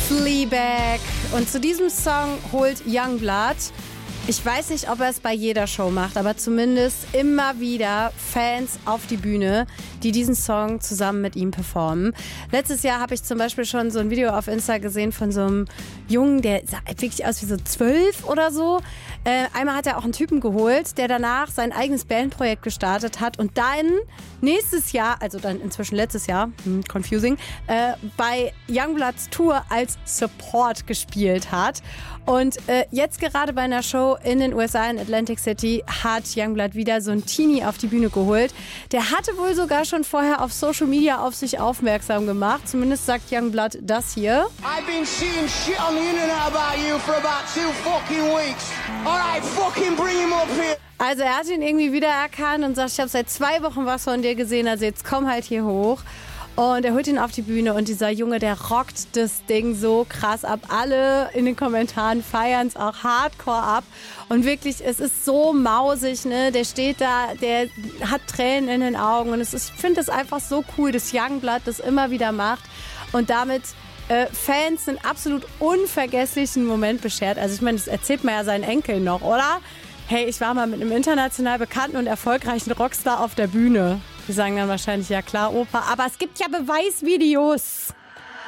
Fleabag. Und zu diesem Song holt Yungblud, ich weiß nicht, ob er es bei jeder Show macht, aber zumindest immer wieder Fans auf die Bühne, die diesen Song zusammen mit ihm performen. Letztes Jahr habe ich zum Beispiel schon so ein Video auf Insta gesehen von so einem Jungen, der sah wirklich aus wie so 12 oder so. Einmal hat er auch einen Typen geholt, der danach sein eigenes Bandprojekt gestartet hat und dann nächstes Jahr, also dann inzwischen letztes Jahr, confusing, bei Youngbloods Tour als Support gespielt hat. Und jetzt gerade bei einer Show in den USA in Atlantic City hat Yungblud wieder so einen Teenie auf die Bühne geholt. Der hatte wohl sogar schon vorher auf Social Media auf sich aufmerksam gemacht. Zumindest sagt Yungblud das hier. I've been seeing shit on the internet about you for about 2 fucking weeks. Alright, fucking bring him up here. Also er hat ihn irgendwie wiedererkannt und sagt, ich habe seit 2 Wochen was von dir gesehen, also jetzt komm halt hier hoch. Und er holt ihn auf die Bühne und dieser Junge, der rockt das Ding so krass ab. Alle in den Kommentaren feiern es auch hardcore ab. Und wirklich, es ist so mausig, ne? Der steht da, der hat Tränen in den Augen. Und ich finde es einfach so cool, dass Yungblud das immer wieder macht und damit Fans einen absolut unvergesslichen Moment beschert. Also ich meine, das erzählt man ja seinen Enkeln noch, oder? Hey, ich war mal mit einem international bekannten und erfolgreichen Rockstar auf der Bühne. Die sagen dann wahrscheinlich, ja klar, Opa, aber es gibt ja Beweisvideos.